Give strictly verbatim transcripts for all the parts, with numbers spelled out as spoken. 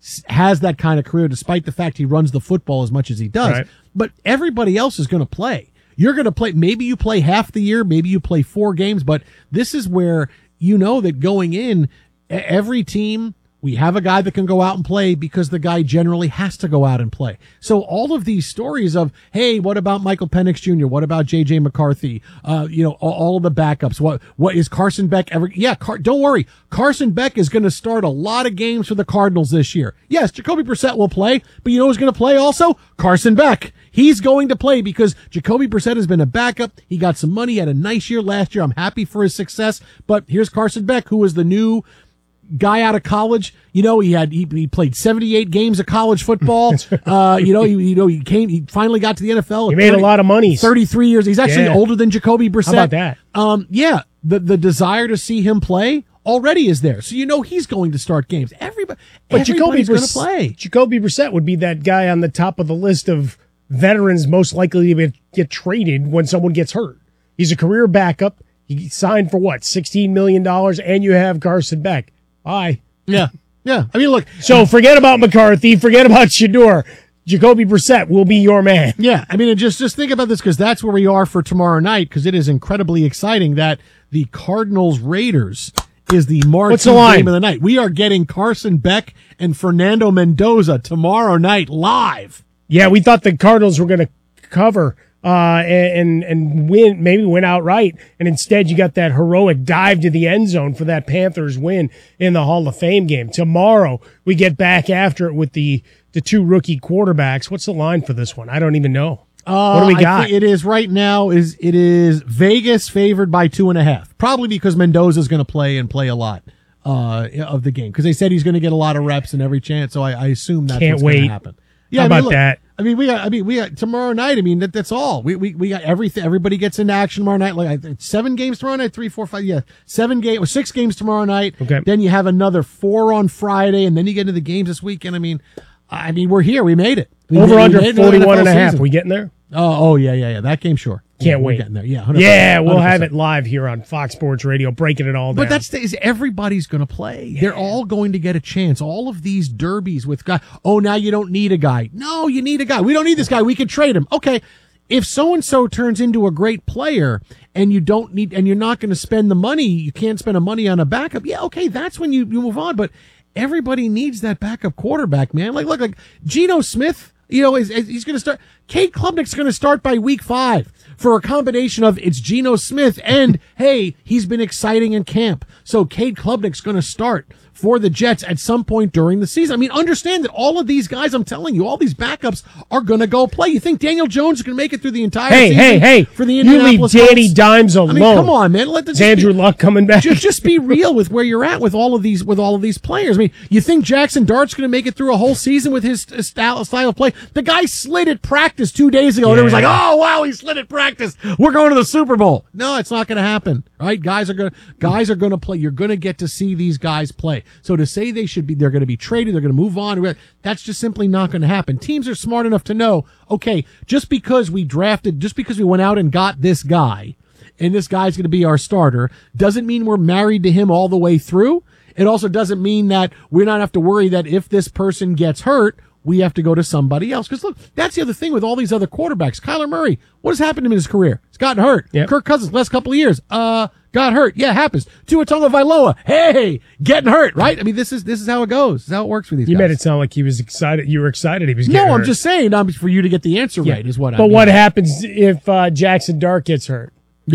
has that kind of career, despite the fact he runs the football as much as he does. Right. But everybody else is going to play. You're going to play. Maybe you play half the year. Maybe you play four games. But this is where you know that going in, every team, we have a guy that can go out and play because the guy generally has to go out and play. So all of these stories of, hey, what about Michael Penix Junior? What about J J McCarthy? Uh, you know, all, all of the backups. What, what is Carson Beck ever? Yeah, Car- don't worry. Carson Beck is going to start a lot of games for the Cardinals this year. Yes, Jacoby Brissett will play, but you know who's going to play also? Carson Beck. He's going to play because Jacoby Brissett has been a backup. He got some money, had a nice year last year. I'm happy for his success, but here's Carson Beck, who is the new guy out of college. You know, he had he, he played seventy-eight games of college football. uh, you know, he, you know, he came, he finally got to the N F L. He made thirty, a lot of money. thirty-three years. He's actually yeah. older than Jacoby Brissett. How about that? Um, yeah, the the desire to see him play already is there, so you know he's going to start games. Everybody, but everybody's going to Briss- play. Jacoby Brissett would be that guy on the top of the list of veterans most likely to get traded when someone gets hurt. He's a career backup. He signed for what, sixteen million dollars, and you have Carson Beck. Bye. Yeah. Yeah. I mean, look. So forget about McCarthy. Forget about Shador. Jacoby Brissett will be your man. Yeah. I mean, and just, just think about this, because that's where we are for tomorrow night, because it is incredibly exciting that the Cardinals Raiders is the marquee game of the night. We are getting Carson Beck and Fernando Mendoza tomorrow night live. Yeah, we thought the Cardinals were going to cover uh, and and win, maybe win outright, and instead you got that heroic dive to the end zone for that Panthers win in the Hall of Fame game. Tomorrow we get back after it with the the two rookie quarterbacks. What's the line for this one? I don't even know. Uh, what do we got? I think it is right now is it is Vegas favored by two and a half, probably because Mendoza is going to play and play a lot uh, of the game, because they said he's going to get a lot of reps and every chance. So I, I assume that's Can't what's wait. going to happen. Yeah, How I mean, about look, that? I mean, we got. I mean, we got tomorrow night. I mean, that, that's all. We we we got everything. Everybody gets into action tomorrow night. Like I think seven games tomorrow night. Three, four, five. Yeah, seven game or six games tomorrow night. Okay. Then you have another four on Friday, and then you get into the games this weekend. I mean, I mean, we're here. We made it. We Over made, under we made forty-one and a half. Season. We getting there? Oh, oh yeah, yeah, yeah. That game, sure. Can't yeah, wait. We're getting there. Yeah, one hundred percent, yeah, we'll one hundred percent. have it live here on Fox Sports Radio, breaking it all down. But that's the, is everybody's going to play. Yeah. They're all going to get a chance. All of these derbies with guys. Oh, now you don't need a guy. No, you need a guy. We don't need this guy. We can trade him. Okay. If so-and-so turns into a great player and you don't need, and you're not going to spend the money, you can't spend the money on a backup. Yeah. Okay. That's when you, you move on. But everybody needs that backup quarterback, man. Like, look, like Geno Smith, you know, is, is he's going to start. Cade Klubnik's going to start by week five for a combination of it's Geno Smith and, hey, he's been exciting in camp. So Cade Klubnik's going to start for the Jets at some point during the season. I mean, understand that all of these guys, I'm telling you, all these backups are going to go play. You think Daniel Jones is going to make it through the entire hey, season? Hey, hey, hey. For the you leave Indianapolis Danny Colts? Dimes alone. I mean, come on, man. Let this Andrew Luck coming back. Just, just be real with where you're at with all of these with all of these players. I mean, you think Jackson Dart's going to make it through a whole season with his style, style of play? The guy slid at practice two days ago, yeah. and it was like, oh wow, he slid at practice. We're going to the Super Bowl. No, it's not going to happen. Right? Guys are going to guys are going to play. You're going to get to see these guys play. So to say they should be, they're going to be traded, they're going to move on. That's just simply not going to happen. Teams are smart enough to know, okay, just because we drafted, just because we went out and got this guy, and this guy's going to be our starter, doesn't mean we're married to him all the way through. It also doesn't mean that we don't have to worry that if this person gets hurt, we have to go to somebody else. Because look, that's the other thing with all these other quarterbacks. Kyler Murray, what has happened to him in his career? He's gotten hurt. Yep. Kirk Cousins, last couple of years, uh, got hurt. Yeah, it happens. Tua Tagovailoa, hey, getting hurt, right? I mean, this is this is how it goes. This is how it works for these you guys. made it sound like he was excited. You were excited he was no, getting hurt. I'm just saying, um, for you to get the answer yeah. right is what I But mean. what happens if uh, Jackson Dart gets hurt?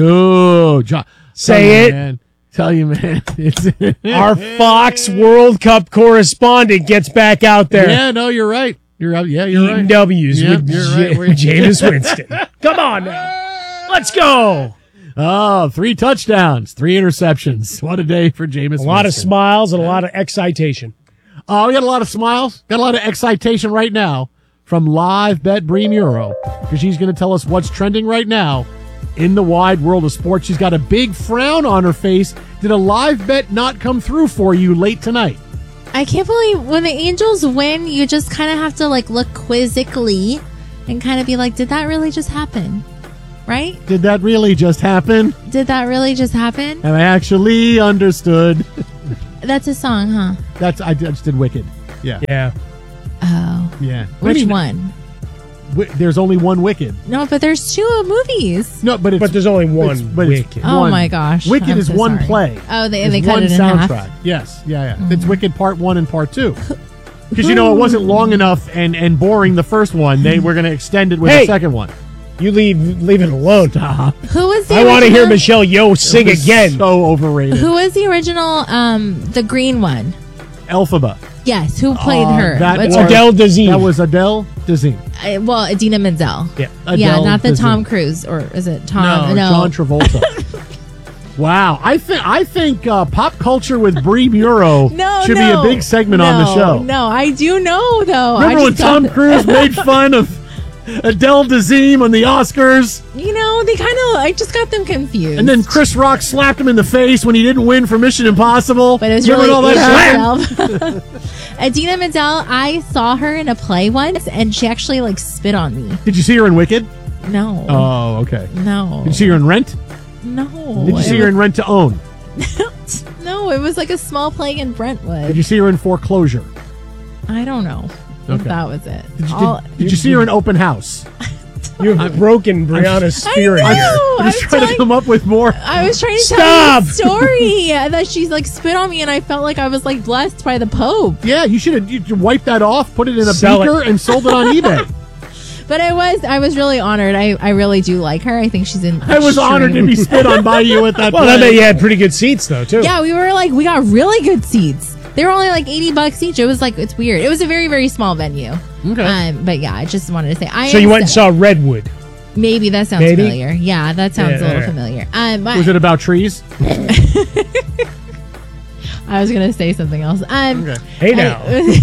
Oh, John. Say you, it. Man. Tell you, man. It's Our Fox World Cup correspondent gets back out there. Yeah, no, you're right. You're right. Yeah, you're Eating right. W's Yeah, with you're J- right. We're- Jameis Winston. Come on now. Let's go. Oh, three touchdowns, three interceptions. What a day for Jameis. A lot of Winston. smiles and a lot of excitation. Oh, we got a lot of smiles. Got a lot of excitation right now from Live Bet Bream Euro, because she's going to tell us what's trending right now in the wide world of sports. She's got a big frown on her face. Did a live bet not come through for you late tonight? I can't believe when the Angels win, you just kind of have to like look quizzically and kind of be like, did that really just happen? Right? Did that really just happen? Did that really just happen? Have I actually understood? That's a song, huh? That's I just did Wicked. Yeah. Yeah. Oh. Yeah. Which I mean, one? Wi- there's only one Wicked. No, but there's two movies. No, but it's, But there's only one it's- but it's Wicked. Oh one- my gosh. Wicked I'm is so one sorry. play. Oh, they It's they cut one it in soundtrack. half. Yes, yeah, yeah. It's Wicked Part One and Part Two. Because you know it wasn't long enough and, and boring the first one. They were going to extend it with Hey! the second one. You leave leave it alone. Stop. Who was the I want to hear original- Michelle Yeoh sing It was again. So overrated. Who was the original um the green one? Elphaba. Yes, who played Uh, her? that What's was- her- Adele Dazeem. That was Adele Dazeem. uh, well, Idina Menzel. Yeah. yeah, Adele not the Dazeem. Tom Cruise, or is it Tom? No, no. John Travolta. Wow, I think I think uh, pop culture with Brie Muro No, should no, be a big segment on the no, show. No, I do know though. Remember I when just Tom got- Cruise made fun of Adele Dazeem on the Oscars, You know, they kind of. I just got them confused. and then Chris Rock slapped him in the face when he didn't win for Mission Impossible? But it was Remember really when all that happened? Idina Idina Menzel. I saw her in a play once, and she actually like spit on me. Did you see her in Wicked? No. Oh, okay. No. Did you see her in Rent? No. Did you It see her in Rent to Own? was- No, it was like a small play in Brentwood. Did you see her in Foreclosure? I don't know. If Okay. that was it. Did you, All- did, did you see her in Open House? You've broken Brianna's spirit I here. know. I'm just I'm trying to telling- come up with more. I was trying to Stop! tell you a story that she's like spit on me, and I felt like I was like blessed by the Pope. Yeah, you should have you should wipe that off, put it in a Sell beaker, it. and sold it on eBay. But I was, I was really honored. I, I really do like her. I think she's in. I was honored to be spit on by you at that Well, that play. meant you had pretty good seats, though, too. Yeah, we were like, we got really good seats. They were only like eighty bucks each. It was like, it's weird. It was a very, very small venue. Okay. Um, but yeah, I just wanted to say, I So am you went and sad. saw Redwood. Maybe that sounds Maybe? familiar. Yeah, that sounds Yeah, a little alright. familiar. Um, but Was it about trees? I was gonna say something else. Um, Okay. Hey, now.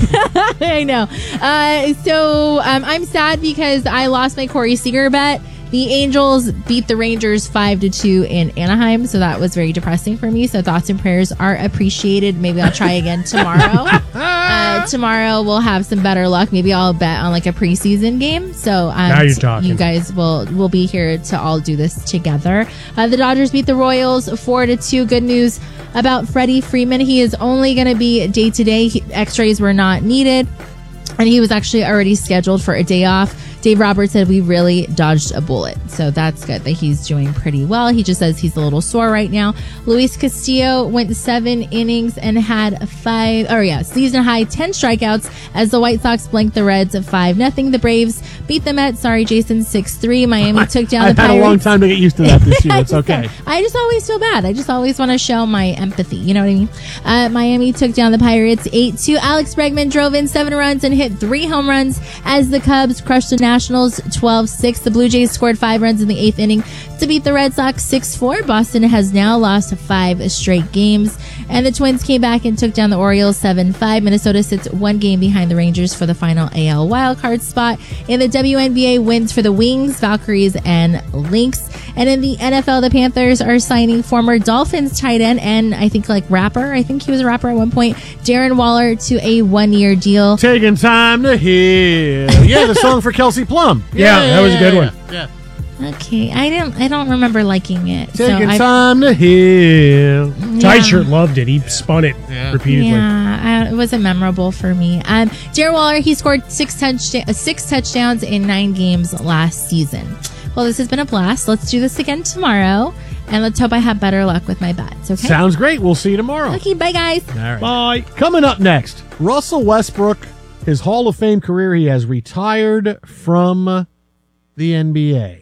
I, I know. Uh, so um, I'm sad because I lost my Corey Seager bet. The Angels beat the Rangers five to two in Anaheim, so that was very depressing for me. So thoughts and prayers are appreciated. Maybe I'll try again tomorrow. uh, tomorrow we'll have some better luck. Maybe I'll bet on like a preseason game. So um, Now you're talking. you guys will will be here to all do this together. Uh, the Dodgers beat the Royals four to two. Good news about Freddie Freeman. He is only going to be day to day. X-rays were not needed, and he was actually already scheduled for a day off. Dave Roberts said we really dodged a bullet. So that's good that he's doing pretty well. He just says he's a little sore right now. Luis Castillo went seven innings and had five, or yeah, season high ten strikeouts as the White Sox blanked the Reds at five nothing. The Braves beat the Mets, sorry Jason, six three. Miami took down I've the had Pirates. a long time to get used to that this year. I It's just okay. don't- I just always feel bad. I just always want to show my empathy. You know what I mean? Uh, Miami took down the Pirates eight two. Alex Bregman drove in seven runs and hit three home runs as the Cubs crushed the Nationals twelve six. The Blue Jays scored five runs in the eighth inning to beat the Red Sox six four. Boston has now lost five straight games. And the Twins came back and took down the Orioles seven five. Minnesota sits one game behind the Rangers for the final A L wildcard spot. In the W N B A, wins for the Wings, Valkyries, and Lynx. And in the N F L, the Panthers are signing former Dolphins tight end and I think like rapper, I think he was a rapper at one point, Darren Waller to a one-year deal. Taking time to heal. Yeah, the song for Kelsey Plum. Yeah, that was a good one. Yeah. Okay, I didn't, I don't remember liking it. So Taking I- time to heal. Tight shirt loved it. He spun it repeatedly. Yeah, I, it wasn't memorable for me. Um, Darren Waller, he scored six touchda- uh, six touchdowns in nine games last season. Well, this has been a blast. Let's do this again tomorrow, and let's hope I have better luck with my bets. Okay. Sounds great. We'll see you tomorrow. Okay. Bye, guys. All right. Bye. Coming up next, Russell Westbrook, his Hall of Fame career, he has retired from the N B A.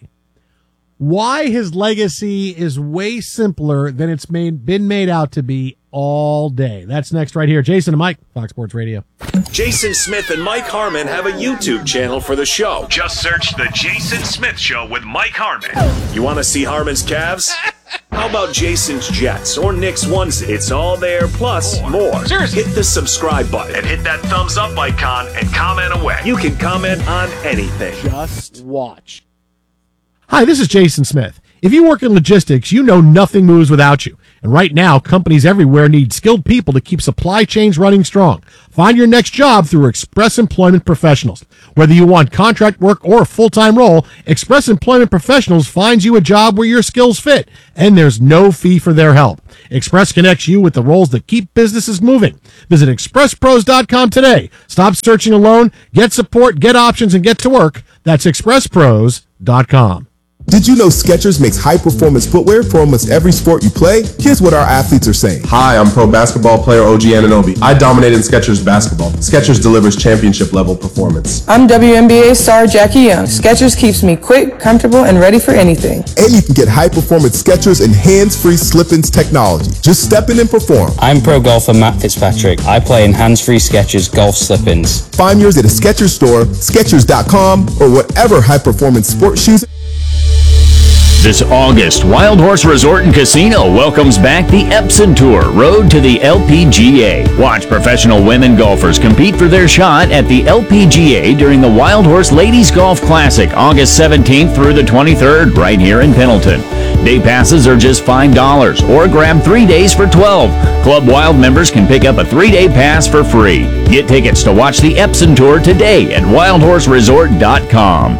Why his legacy is way simpler than it's made been made out to be all day. That's next right here. Jason and Mike, Fox Sports Radio. Jason Smith and Mike Harmon have a YouTube channel for the show. Just search The Jason Smith Show with Mike Harmon. You want to see Harmon's calves? How about Jason's Jets or Nick's onesie? It's all there, plus more. Seriously. Hit the subscribe button. And hit that thumbs up icon and comment away. You can comment on anything. Just watch. Hi, this is Jason Smith. If you work in logistics, you know nothing moves without you. And right now, companies everywhere need skilled people to keep supply chains running strong. Find your next job through Express Employment Professionals. Whether you want contract work or a full-time role, Express Employment Professionals finds you a job where your skills fit, and there's no fee for their help. Express connects you with the roles that keep businesses moving. Visit express pros dot com today. Stop searching alone. Get support, get options, and get to work. That's express pros dot com. Did you know Skechers makes high-performance footwear for almost every sport you play? Here's what our athletes are saying. Hi, I'm pro basketball player O G Anunoby. I dominate in Skechers basketball. Skechers delivers championship-level performance. I'm W N B A star Jackie Young. Skechers keeps me quick, comfortable, and ready for anything. And you can get high-performance Skechers and hands-free slip-ins technology. Just step in and perform. I'm pro golfer Matt Fitzpatrick. I play in hands-free Skechers golf slip-ins. Find yours at a Skechers store, skechers dot com, or whatever high-performance sports shoes. This August, Wild Horse Resort and Casino welcomes back the Epson Tour, Road to the L P G A. Watch professional women golfers compete for their shot at the L P G A during the Wild Horse Ladies Golf Classic, August seventeenth through the twenty-third, right here in Pendleton. Day passes are just five dollars, or grab three days for twelve dollars. Club Wild members can pick up a three-day pass for free. Get tickets to watch the Epson Tour today at wild horse resort dot com.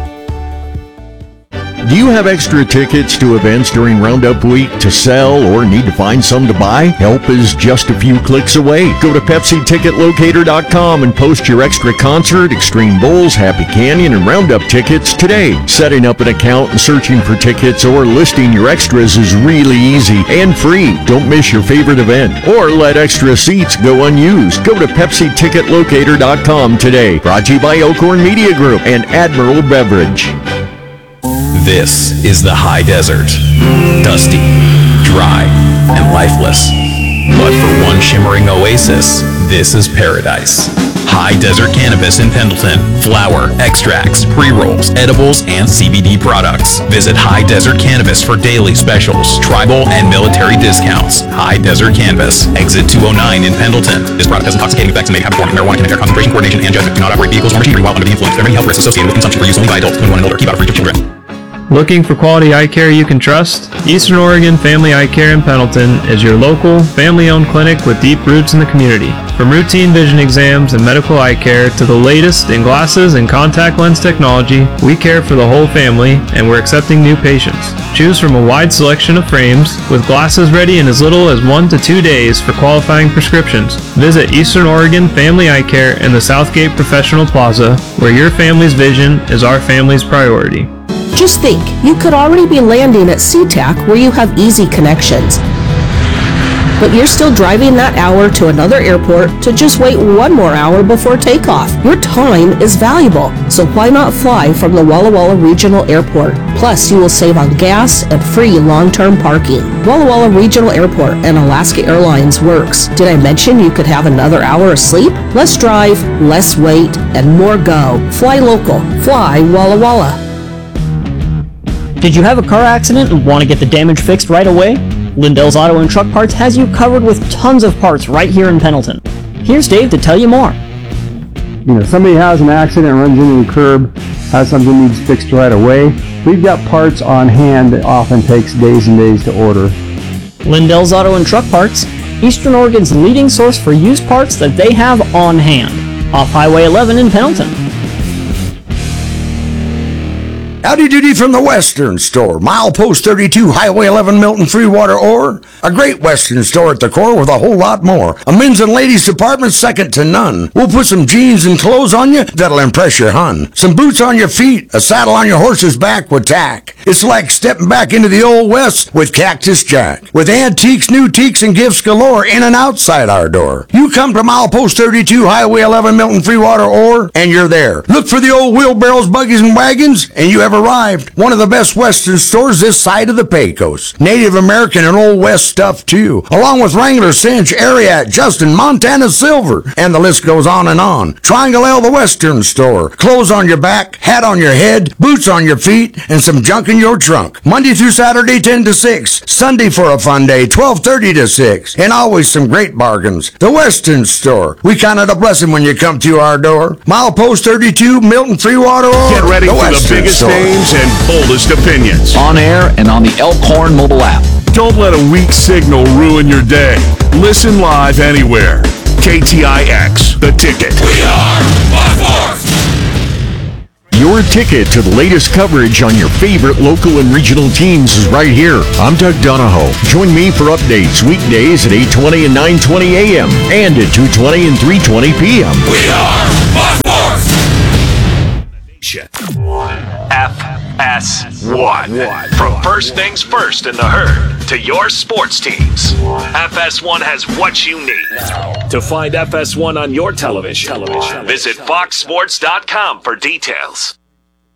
Do you have extra tickets to events during Roundup Week to sell or need to find some to buy? Help is just a few clicks away. Go to Pepsi Ticket Locator dot com and post your extra concert, Extreme Bulls, Happy Canyon, and Roundup tickets today. Setting up an account and searching for tickets or listing your extras is really easy and free. Don't miss your favorite event or let extra seats go unused. Go to Pepsi Ticket Locator dot com today. Brought to you by Elkhorn Media Group and Admiral Beverage. This is the high desert. Dusty, dry, and lifeless. But for one shimmering oasis, this is paradise. High Desert Cannabis in Pendleton. Flower, extracts, pre-rolls, edibles, and C B D products. Visit High Desert Cannabis for daily specials, tribal, and military discounts. High Desert Cannabis, exit two oh nine in Pendleton. This product has intoxicating effects and may have a form of marijuana can impair concentration, coordination, and judgment. Do not operate vehicles or machinery while under the influence. There are many health risks associated with consumption for use only by adults, twenty-one and older. Keep out of reach of children. Looking for quality eye care you can trust? Eastern Oregon Family Eye Care in Pendleton is your local, family-owned clinic with deep roots in the community. From routine vision exams and medical eye care to the latest in glasses and contact lens technology, we care for the whole family and we're accepting new patients. Choose from a wide selection of frames with glasses ready in as little as one to two days for qualifying prescriptions. Visit Eastern Oregon Family Eye Care in the Southgate Professional Plaza, where your family's vision is our family's priority. Just think, you could already be landing at SeaTac where you have easy connections. But you're still driving that hour to another airport to just wait one more hour before takeoff. Your time is valuable, so why not fly from the Walla Walla Regional Airport? Plus, you will save on gas and free long-term parking. Walla Walla Regional Airport and Alaska Airlines works. Did I mention you could have another hour of sleep? Less drive, less wait, and more go. Fly local. Fly Walla Walla. Did you have a car accident and want to get the damage fixed right away? Lindell's Auto and Truck Parts has you covered with tons of parts right here in Pendleton. Here's Dave to tell you more. You know, somebody has an accident, runs into a curb, has something needs fixed right away. We've got parts on hand that often takes days and days to order. Lindell's Auto and Truck Parts, Eastern Oregon's leading source for used parts that they have on hand. Off Highway eleven in Pendleton. Howdy doody from the Western Store, milepost thirty-two, Highway eleven, Milton, Freewater, or a great Western store at the core with a whole lot more. A men's and ladies department second to none. We'll put some jeans and clothes on you that'll impress your hun. Some boots on your feet, a saddle on your horse's back with tack. It's like stepping back into the old West with Cactus Jack. With antiques, new teaks, and gifts galore in and outside our door. You come to milepost thirty-two, Highway eleven, Milton, Freewater, or, and you're there. Look for the old wheelbarrows, buggies, and wagons, and you have arrived. One of the best Western stores this side of the Pecos. Native American and Old West stuff too, along with Wrangler, Cinch, Ariat, Justin, Montana Silver, and the list goes on and on. Triangle L, the Western Store. Clothes on your back, hat on your head, boots on your feet, and some junk in your trunk. Monday through Saturday, ten to six. Sunday for a fun day, twelve thirty to six. And always some great bargains. The Western Store. We count it a blessing when you come through our door. Milepost thirty-two, Milton, Freewater, or Get ready the for Western the biggest Store. day names and boldest opinions. On air and on the Elkhorn mobile app. Don't let a weak signal ruin your day. Listen live anywhere. K T I X, The Ticket. We are Fox Sports. Your ticket to the latest coverage on your favorite local and regional teams is right here. I'm Doug Donahoe. Join me for updates weekdays at eight twenty and nine twenty a.m. and at two twenty and three twenty p.m. We are Fox Sports. F S one. From first things first in the herd to your sports teams, F S one has what you need. To find F S one on your television, television. Visit fox sports dot com for details.